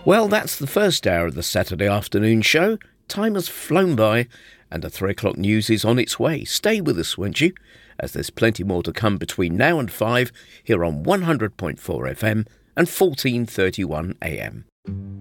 Well, that's the first hour of the Saturday afternoon show. Time has flown by, and the 3 o'clock news is on its way. Stay with us, won't you? As there's plenty more to come between now and 5 here on 100.4 FM and 1431 AM.